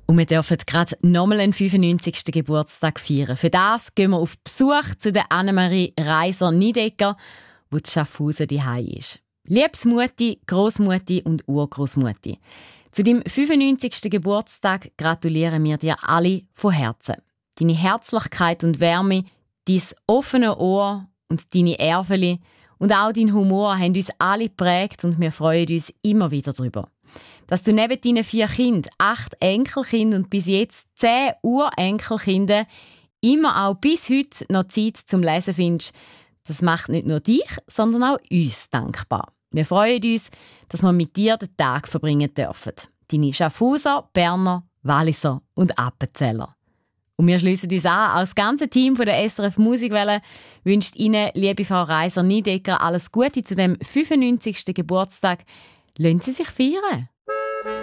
Und wir dürfen gerade nochmal einen 95. Geburtstag feiern. Für das gehen wir auf Besuch zu der Annemarie Reiser-Niedecker, die in Schaffhausen daheim ist. Liebes Mutti, Grossmutti und Urgroßmutti. Zu deinem 95. Geburtstag gratulieren wir dir alle von Herzen. Deine Herzlichkeit und Wärme, dein offene Ohr und deine Ärfeli und auch dein Humor haben uns alle geprägt und wir freuen uns immer wieder darüber. Dass du neben deinen 4 Kindern, 8 Enkelkindern und bis jetzt 10 Urenkelkinder immer auch bis heute noch Zeit zum Lesen findest, das macht nicht nur dich, sondern auch uns dankbar. Wir freuen uns, dass wir mit dir den Tag verbringen dürfen. Deine Schaffhauser, Berner, Walliser und Appenzeller. Und wir schliessen uns an. Auch das ganze Team von der SRF Musikwelle wünscht Ihnen, liebe Frau Reiser-Niedecker, alles Gute zu dem 95. Geburtstag. Lassen Sie sich feiern.